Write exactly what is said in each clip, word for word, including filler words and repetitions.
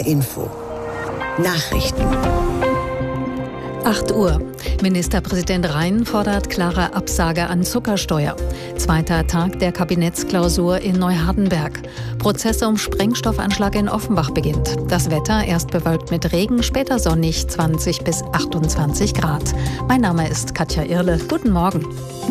R Info. Nachrichten. acht Uhr. Ministerpräsident Rhein fordert klare Absage an Zuckersteuer. Zweiter Tag der Kabinettsklausur in Neuhardenberg. Prozess um Sprengstoffanschlag in Offenbach beginnt. Das Wetter erst bewölkt mit Regen, später sonnig, zwanzig bis achtundzwanzig Grad. Mein Name ist Katja Irle. Guten Morgen.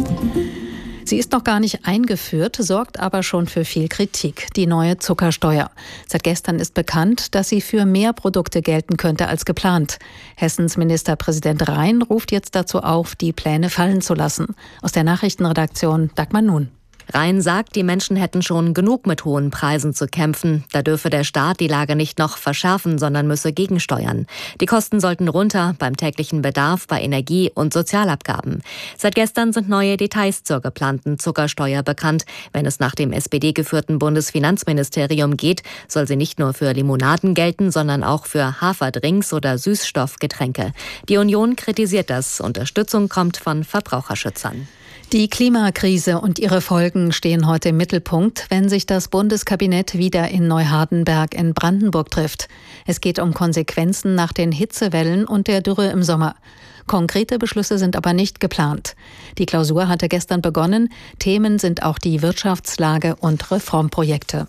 Sie ist noch gar nicht eingeführt, sorgt aber schon für viel Kritik, die neue Zuckersteuer. Seit gestern ist bekannt, dass sie für mehr Produkte gelten könnte als geplant. Hessens Ministerpräsident Rhein ruft jetzt dazu auf, die Pläne fallen zu lassen. Aus der Nachrichtenredaktion Dagmar Nun. Rhein sagt, die Menschen hätten schon genug mit hohen Preisen zu kämpfen. Da dürfe der Staat die Lage nicht noch verschärfen, sondern müsse gegensteuern. Die Kosten sollten runter beim täglichen Bedarf, bei Energie- und Sozialabgaben. Seit gestern sind neue Details zur geplanten Zuckersteuer bekannt. Wenn es nach dem S P D-geführten Bundesfinanzministerium geht, soll sie nicht nur für Limonaden gelten, sondern auch für Haferdrinks oder Süßstoffgetränke. Die Union kritisiert das. Unterstützung kommt von Verbraucherschützern. Die Klimakrise und ihre Folgen stehen heute im Mittelpunkt, wenn sich das Bundeskabinett wieder in Neuhardenberg in Brandenburg trifft. Es geht um Konsequenzen nach den Hitzewellen und der Dürre im Sommer. Konkrete Beschlüsse sind aber nicht geplant. Die Klausur hatte gestern begonnen. Themen sind auch die Wirtschaftslage und Reformprojekte.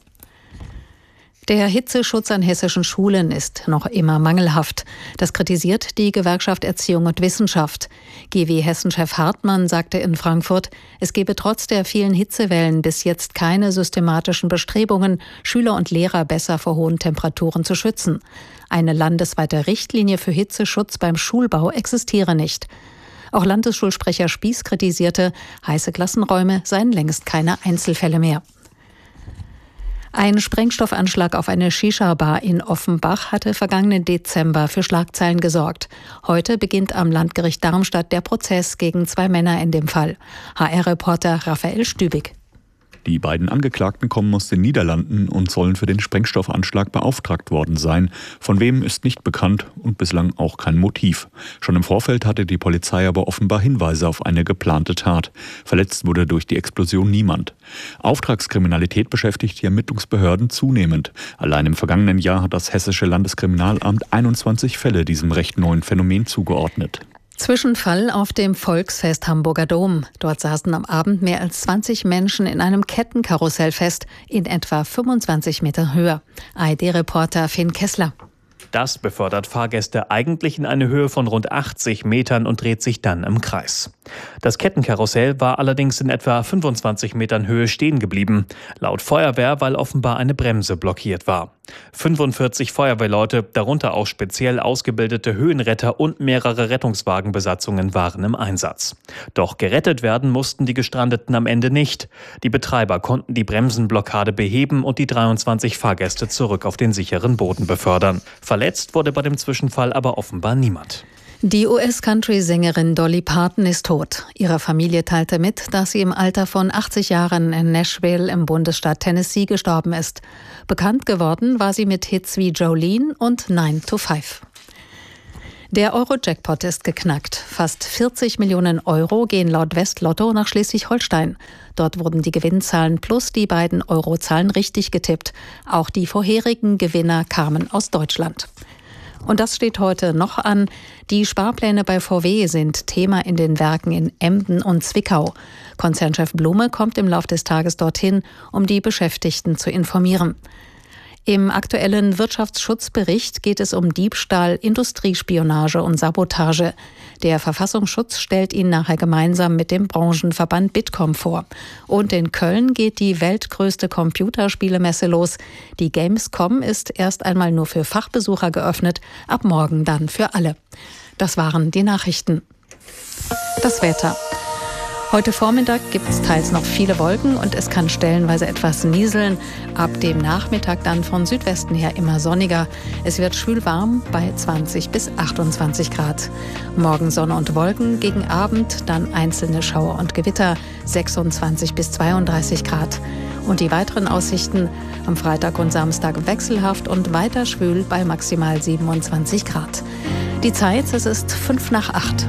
Der Hitzeschutz an hessischen Schulen ist noch immer mangelhaft. Das kritisiert die Gewerkschaft Erziehung und Wissenschaft. G W-Hessen-Chef Hartmann sagte in Frankfurt, es gebe trotz der vielen Hitzewellen bis jetzt keine systematischen Bestrebungen, Schüler und Lehrer besser vor hohen Temperaturen zu schützen. Eine landesweite Richtlinie für Hitzeschutz beim Schulbau existiere nicht. Auch Landesschulsprecher Spieß kritisierte, heiße Klassenräume seien längst keine Einzelfälle mehr. Ein Sprengstoffanschlag auf eine Shisha-Bar in Offenbach hatte vergangenen Dezember für Schlagzeilen gesorgt. Heute beginnt am Landgericht Darmstadt der Prozess gegen zwei Männer in dem Fall. H R-Reporter Raphael Stübig. Die beiden Angeklagten kommen aus den Niederlanden und sollen für den Sprengstoffanschlag beauftragt worden sein. Von wem ist nicht bekannt und bislang auch kein Motiv. Schon im Vorfeld hatte die Polizei aber offenbar Hinweise auf eine geplante Tat. Verletzt wurde durch die Explosion niemand. Auftragskriminalität beschäftigt die Ermittlungsbehörden zunehmend. Allein im vergangenen Jahr hat das Hessische Landeskriminalamt einundzwanzig Fälle diesem recht neuen Phänomen zugeordnet. Zwischenfall auf dem Volksfest Hamburger Dom. Dort saßen am Abend mehr als zwanzig Menschen in einem Kettenkarussell fest, in etwa fünfundzwanzig Meter Höhe. A R D-Reporter Finn Kessler. Das befördert Fahrgäste eigentlich in eine Höhe von rund achtzig Metern und dreht sich dann im Kreis. Das Kettenkarussell war allerdings in etwa fünfundzwanzig Metern Höhe stehen geblieben. Laut Feuerwehr, weil offenbar eine Bremse blockiert war. fünfundvierzig Feuerwehrleute, darunter auch speziell ausgebildete Höhenretter und mehrere Rettungswagenbesatzungen waren im Einsatz. Doch gerettet werden mussten die Gestrandeten am Ende nicht. Die Betreiber konnten die Bremsenblockade beheben und die dreiundzwanzig Fahrgäste zurück auf den sicheren Boden befördern. Verletzt wurde bei dem Zwischenfall aber offenbar niemand. Die U S-Country-Sängerin Dolly Parton ist tot. Ihre Familie teilte mit, dass sie im Alter von achtzig Jahren in Nashville im Bundesstaat Tennessee gestorben ist. Bekannt geworden war sie mit Hits wie Jolene und nine to five. Der Euro-Jackpot ist geknackt. Fast vierzig Millionen Euro gehen laut Westlotto nach Schleswig-Holstein. Dort wurden die Gewinnzahlen plus die beiden Eurozahlen richtig getippt. Auch die vorherigen Gewinner kamen aus Deutschland. Und das steht heute noch an. Die Sparpläne bei V W sind Thema in den Werken in Emden und Zwickau. Konzernchef Blume kommt im Laufe des Tages dorthin, um die Beschäftigten zu informieren. Im aktuellen Wirtschaftsschutzbericht geht es um Diebstahl, Industriespionage und Sabotage. Der Verfassungsschutz stellt ihn nachher gemeinsam mit dem Branchenverband Bitkom vor. Und in Köln geht die weltgrößte Computerspielemesse los. Die Gamescom ist erst einmal nur für Fachbesucher geöffnet, ab morgen dann für alle. Das waren die Nachrichten. Das Wetter. Heute Vormittag gibt es teils noch viele Wolken und es kann stellenweise etwas nieseln. Ab dem Nachmittag dann von Südwesten her immer sonniger. Es wird schwül warm bei zwanzig bis achtundzwanzig Grad. Morgen Sonne und Wolken, gegen Abend dann einzelne Schauer und Gewitter, sechsundzwanzig bis zweiunddreißig Grad. Und die weiteren Aussichten am Freitag und Samstag wechselhaft und weiter schwül bei maximal siebenundzwanzig Grad. Die Zeit, es ist fünf nach acht.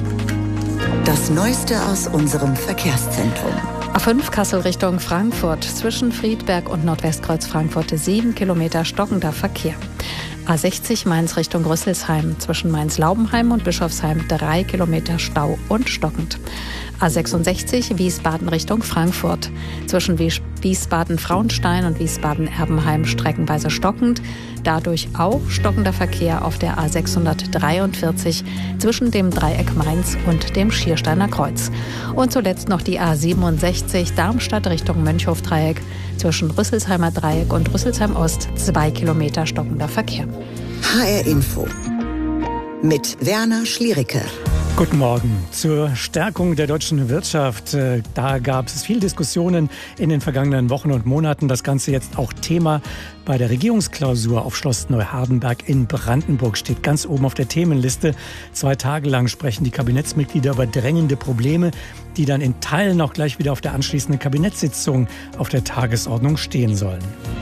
Das Neueste aus unserem Verkehrszentrum. A fünf Kassel Richtung Frankfurt. Zwischen Friedberg und Nordwestkreuz Frankfurt sieben Kilometer stockender Verkehr. A sechzig Mainz Richtung Rüsselsheim. Zwischen Mainz-Laubenheim und Bischofsheim drei Kilometer Stau und stockend. A sechsundsechzig Wiesbaden Richtung Frankfurt. Zwischen Wiesbaden-Frauenstein und Wiesbaden-Erbenheim streckenweise stockend. Dadurch auch stockender Verkehr auf der A sechshundertdreiundvierzig zwischen dem Dreieck Mainz und dem Schiersteiner Kreuz. Und zuletzt noch die A siebenundsechzig Darmstadt Richtung Mönchhof-Dreieck. Zwischen Rüsselsheimer Dreieck und Rüsselsheim Ost zwei Kilometer stockender Verkehr. H R Info mit Werner Schliericke. Guten Morgen. Zur Stärkung der deutschen Wirtschaft. Da gab es viele Diskussionen in den vergangenen Wochen und Monaten. Das Ganze jetzt auch Thema bei der Regierungsklausur auf Schloss Neuhardenberg in Brandenburg. Steht ganz oben auf der Themenliste. Zwei Tage lang sprechen die Kabinettsmitglieder über drängende Probleme, die dann in Teilen auch gleich wieder auf der anschließenden Kabinettssitzung auf der Tagesordnung stehen sollen.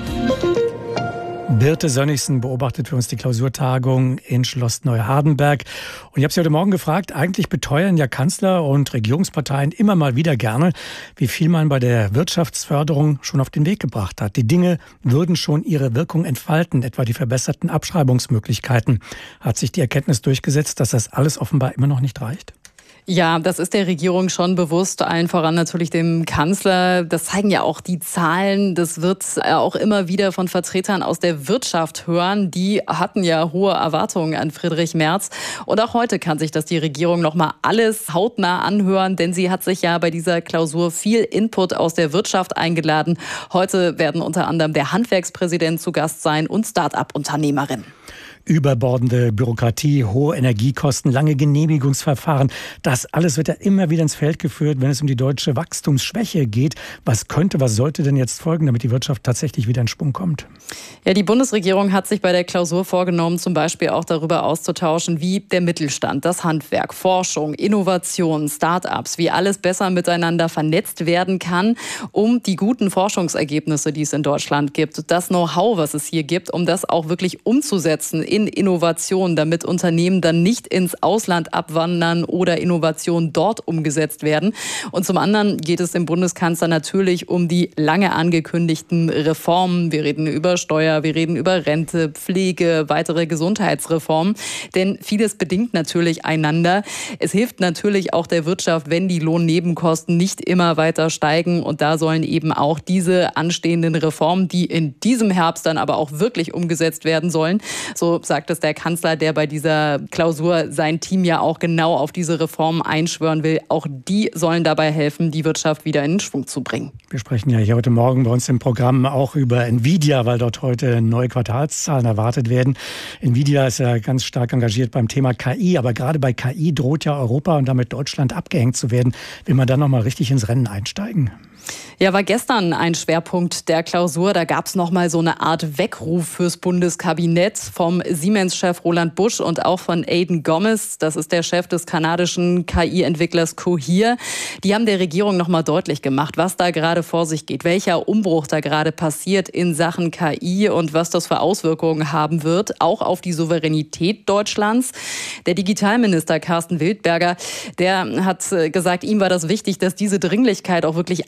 Birte Sönnigsen beobachtet für uns die Klausurtagung in Schloss Neuhardenberg. Und ich habe Sie heute Morgen gefragt, eigentlich beteuern ja Kanzler und Regierungsparteien immer mal wieder gerne, wie viel man bei der Wirtschaftsförderung schon auf den Weg gebracht hat. Die Dinge würden schon ihre Wirkung entfalten, etwa die verbesserten Abschreibungsmöglichkeiten. Hat sich die Erkenntnis durchgesetzt, dass das alles offenbar immer noch nicht reicht? Ja, das ist der Regierung schon bewusst, allen voran natürlich dem Kanzler. Das zeigen ja auch die Zahlen. Das wird auch immer wieder von Vertretern aus der Wirtschaft hören. Die hatten ja hohe Erwartungen an Friedrich Merz. Und auch heute kann sich das die Regierung noch mal alles hautnah anhören, denn sie hat sich ja bei dieser Klausur viel Input aus der Wirtschaft eingeladen. Heute werden unter anderem der Handwerkspräsident zu Gast sein und Start-up-Unternehmerin. Überbordende Bürokratie, hohe Energiekosten, lange Genehmigungsverfahren. Das alles wird ja immer wieder ins Feld geführt, wenn es um die deutsche Wachstumsschwäche geht. Was könnte, was sollte denn jetzt folgen, damit die Wirtschaft tatsächlich wieder in Schwung kommt? Ja, die Bundesregierung hat sich bei der Klausur vorgenommen, zum Beispiel auch darüber auszutauschen, wie der Mittelstand, das Handwerk, Forschung, Innovation, Start-ups, wie alles besser miteinander vernetzt werden kann, um die guten Forschungsergebnisse, die es in Deutschland gibt, das Know-how, was es hier gibt, um das auch wirklich umzusetzen in Innovation, damit Unternehmen dann nicht ins Ausland abwandern oder Innovationen dort umgesetzt werden. Und zum anderen geht es dem Bundeskanzler natürlich um die lange angekündigten Reformen. Wir reden über Steuer, wir reden über Rente, Pflege, weitere Gesundheitsreformen. Denn vieles bedingt natürlich einander. Es hilft natürlich auch der Wirtschaft, wenn die Lohnnebenkosten nicht immer weiter steigen. Und da sollen eben auch diese anstehenden Reformen, die in diesem Herbst dann aber auch wirklich umgesetzt werden sollen, so sagt es der Kanzler, der bei dieser Klausur sein Team ja auch genau auf diese Reformen einschwören will. Auch die sollen dabei helfen, die Wirtschaft wieder in den Schwung zu bringen. Wir sprechen ja hier heute Morgen bei uns im Programm auch über Nvidia, weil dort heute neue Quartalszahlen erwartet werden. Nvidia ist ja ganz stark engagiert beim Thema K I, aber gerade bei K I droht ja Europa und damit Deutschland abgehängt zu werden. Will man dann nochmal richtig ins Rennen einsteigen? Ja, war gestern ein Schwerpunkt der Klausur. Da gab es nochmal so eine Art Weckruf fürs Bundeskabinett vom Siemens-Chef Roland Busch und auch von Aidan Gomez. Das ist der Chef des kanadischen K I-Entwicklers Cohere. Die haben der Regierung nochmal deutlich gemacht, was da gerade vor sich geht, welcher Umbruch da gerade passiert in Sachen K I und was das für Auswirkungen haben wird, auch auf die Souveränität Deutschlands. Der Digitalminister Carsten Wildberger, der hat gesagt, ihm war das wichtig, dass diese Dringlichkeit auch wirklich